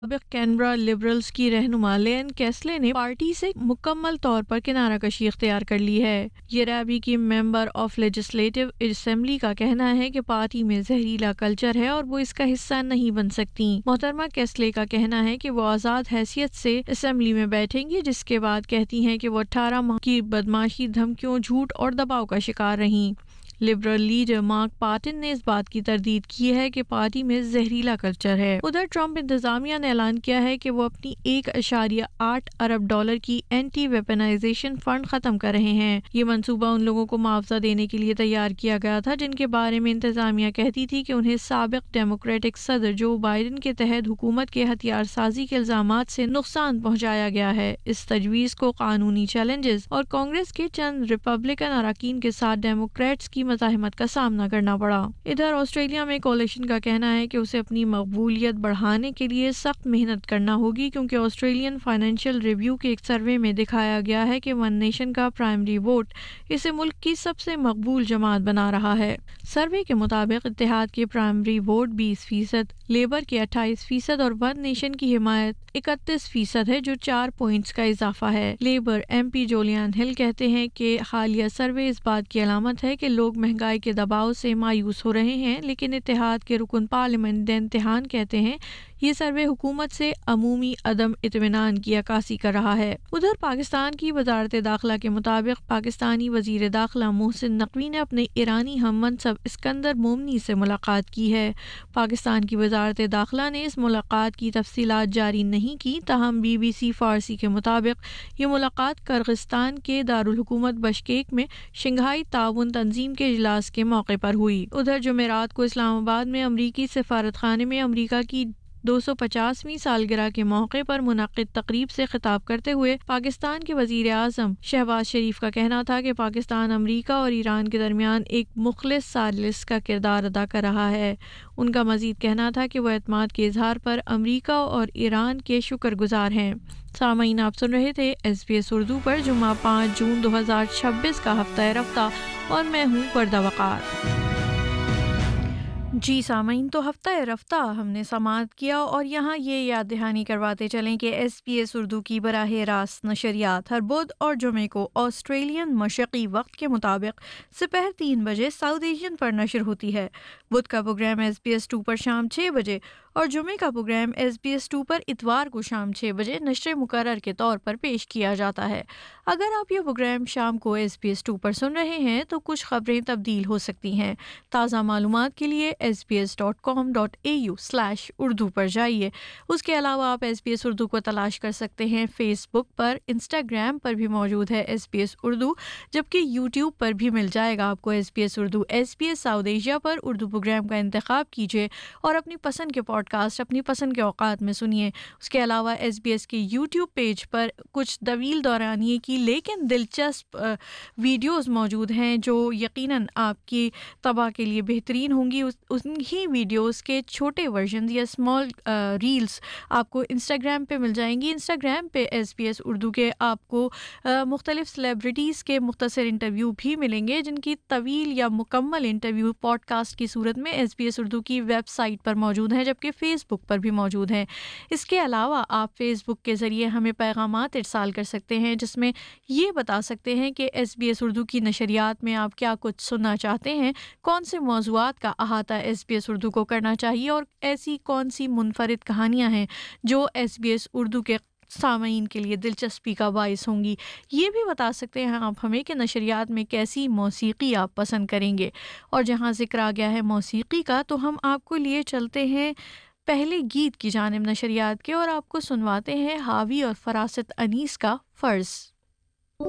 سابق Canberra liberals کی رہنما لین کیسلے نے پارٹی سے مکمل طور پر کنارہ کشی اختیار کر لی ہے۔ یہ رابی کی ممبر آف لیجسلیٹو اسمبلی کا کہنا ہے کہ پارٹی میں زہریلا کلچر ہے اور وہ اس کا حصہ نہیں بن سکتی۔ محترمہ کیسلے کا کہنا ہے کہ وہ آزاد حیثیت سے اسمبلی میں بیٹھیں گی، جس کے بعد کہتی ہیں کہ وہ 18 ماہ کی بدمعاشی، دھمکیوں، جھوٹ اور دباؤ کا شکار رہیں۔ لبرل لیڈر مارک پارٹن نے اس بات کی تردید کی ہے کہ پارٹی میں زہریلا کلچر ہے۔ ادھر ٹرمپ انتظامیہ نے اعلان کیا ہے کہ وہ اپنی $1.8 ارب کی اینٹی ویپنائزیشن فنڈ ختم کر رہے ہیں۔ یہ منصوبہ ان لوگوں کو معاوضہ دینے کے لیے تیار کیا گیا تھا جن کے بارے میں انتظامیہ کہتی تھی کہ انہیں سابق ڈیموکریٹک صدر جو بائیڈن کے تحت حکومت کے ہتھیار سازی کے الزامات سے نقصان پہنچایا گیا ہے۔ اس تجویز کو قانونی چیلنجز اور کانگریس کے چند ریپبلکن اراکین کے ساتھ ڈیموکریٹس کی مزاحمت کا سامنا کرنا پڑا۔ ادھر آسٹریلیا میں کولیشن کا کہنا ہے کہ اسے اپنی مقبولیت بڑھانے کے لیے سخت محنت کرنا ہوگی، کیونکہ آسٹریلین فائنینشیل ریویو کے ایک سروے میں دکھایا گیا ہے کہ ون نیشن کا پرائمری ووٹ اسے ملک کی سب سے مقبول جماعت بنا رہا ہے۔ سروے کے مطابق اتحاد کے پرائمری ووٹ 20%، لیبر کے 28% اور ون نیشن کی حمایت 31% ہے، جو 4 پوائنٹس کا اضافہ ہے۔ لیبر ایم پی جولیان ہل کہتے ہیں کہ حالیہ سروے اس بات کی علامت ہے کہ لوگ مہنگائی کے دباؤ سے مایوس ہو رہے ہیں، لیکن اتحاد کے رکن پارلیمنٹ ڈین تہان کہتے ہیں یہ سروے حکومت سے عمومی عدم اطمینان کی عکاسی کر رہا ہے۔ ادھر پاکستان کی وزارت داخلہ کے مطابق پاکستانی وزیر داخلہ محسن نقوی نے اپنے ایرانی ہم منصب اسکندر مومنی سے ملاقات کی ہے۔ پاکستان کی وزارت داخلہ نے اس ملاقات کی تفصیلات جاری نہیں کی، تاہم BBC فارسی کے مطابق یہ ملاقات کرغستان کے دارالحکومت بشکیک میں شنگھائی تعاون تنظیم کے اجلاس کے موقع پر ہوئی۔ ادھر جمعرات کو اسلام آباد میں امریکی سفارت خانے میں امریکہ کی 250ویں سالگرہ کے موقع پر منعقد تقریب سے خطاب کرتے ہوئے پاکستان کے وزیر اعظم شہباز شریف کا کہنا تھا کہ پاکستان امریکہ اور ایران کے درمیان ایک مخلص ثالث کا کردار ادا کر رہا ہے۔ ان کا مزید کہنا تھا کہ وہ اعتماد کے اظہار پر امریکہ اور ایران کے شکر گزار ہیں۔ سامعین، آپ سن رہے تھے SBS اردو پر جمعہ 5 جون 2026 کا ہفتہ رفتہ، اور میں ہوں وردہ وقار۔ جی سامعین، تو ہفتہ رفتہ ہم نے سماعت کیا، اور یہاں یہ یاد دہانی کرواتے چلیں کہ SBS اردو کی براہ راست نشریات ہر بدھ اور جمعے کو آسٹریلین مشرقی وقت کے مطابق سپہر 3 بجے ساؤتھ ایشین پر نشر ہوتی ہے۔ بدھ کا پروگرام SBS 2 پر شام 6 بجے اور جمعے کا پروگرام SBS 2 پر اتوار کو شام 6 بجے نشر مقرر کے طور پر پیش کیا جاتا ہے۔ اگر آپ یہ پروگرام شام کو SBS 2 پر سن رہے ہیں تو کچھ خبریں تبدیل ہو سکتی ہیں۔ تازہ معلومات کے لیے sbs.com.au/urdu پر جائیے۔ اس کے علاوہ آپ SBS اردو کو تلاش کر سکتے ہیں، فیس بک پر، انسٹاگرام پر بھی موجود ہے SBS اردو، جبکہ یوٹیوب پر بھی مل جائے گا آپ کو SBS Urdu. SBS south Asia پر اردو پروگرام کا انتخاب کیجیے اور اپنی پسند کے پوڈ کاسٹ اپنی پسند کے اوقات میں سنیے۔ اس کے علاوہ SBS کے یوٹیوب پیج پر کچھ طویل دورانیے کی لیکن دلچسپ ویڈیوز موجود ہیں جو یقیناً آپ کی طبع کے لیے بہترین ہوں گی۔ انہی ویڈیوز کے چھوٹے ورژنز یا اسمال ریلز آپ کو انسٹاگرام پہ مل جائیں گی۔ انسٹاگرام پہ SBS اردو کے آپ کو مختلف سیلیبریٹیز کے مختصر انٹرویو بھی ملیں گے، جن کی طویل یا مکمل انٹرویو پوڈ کاسٹ کی صورت میں SBS اردو کی ویب سائٹ پر موجود ہیں، جبکہ فیس بک پر بھی موجود ہیں۔ اس کے علاوہ آپ فیس بک کے ذریعے ہمیں پیغامات ارسال کر سکتے ہیں، جس میں یہ بتا سکتے ہیں کہ SBS اردو کی نشریات میں آپ کیا کچھ سننا چاہتے ہیں، کون سے موضوعات کا احاطہ SBS اردو کو کرنا چاہیے، اور ایسی کون سی منفرد کہانیاں ہیں جو SBS اردو کے سامعین کے لیے دلچسپی کا باعث ہوں گی۔ یہ بھی بتا سکتے ہیں آپ ہمیں کہ نشریات میں کیسی موسیقی آپ پسند کریں گے۔ اور جہاں ذکر آ گیا ہے موسیقی کا، تو ہم آپ کو لیے چلتے ہیں پہلے گیت کی جانب نشریات کے، اور آپ کو سنواتے ہیں حاوی اور فراست انیس کا فرض۔